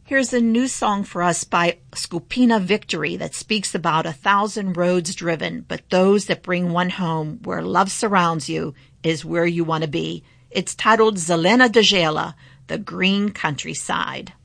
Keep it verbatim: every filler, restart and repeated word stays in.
Here's a new song for us by Skupina Victory that speaks about a thousand roads driven, but those that bring one home where love surrounds you is where you want to be. It's titled Zelena Dojela, the Green Countryside.